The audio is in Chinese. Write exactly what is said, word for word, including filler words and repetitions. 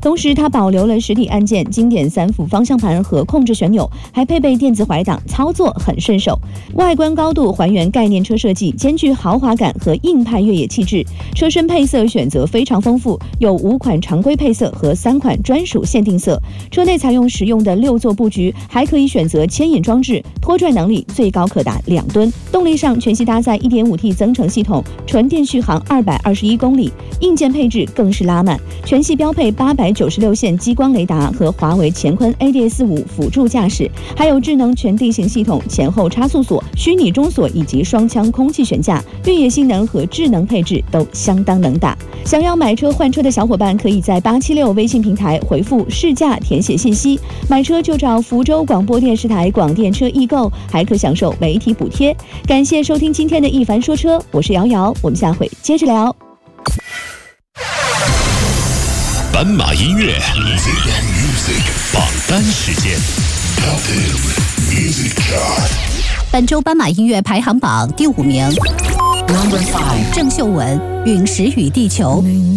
同时，它保留了实体按键、经典三幅方向盘和控制旋钮，还配备电子怀档，操作很顺手。外观高度还原概念车设计，兼具豪华感和硬派越野气质。车身配色选择非常丰富，有五款常规配色和三款专属限定色。车内采用实用的六座布局，还可以选择牵引装置，拖拽能力最高可达两吨。动力上，全系搭载 一点五 T 增程系统，纯电续航二百二十一公里，硬件配置更是拉满，全系标配八百九十六线激光雷达和华为乾坤 A D S 五 辅助驾驶，还有智能全地形系统、前后差速锁、虚拟中锁以及双腔空气悬架，越野性能和智能配置都相当能打。想要买车换车的小伙伴，可以在八七六微信平台回复试驾填写信息，买车就找福州广播电视台广电车易购，还可享受媒体补贴。感谢收听今天的一凡说车，我是瑶瑶，我们下回接着聊。 斑马音乐榜单时间。 本周斑马音乐排行榜第五名，郑秀文《陨石与地球》。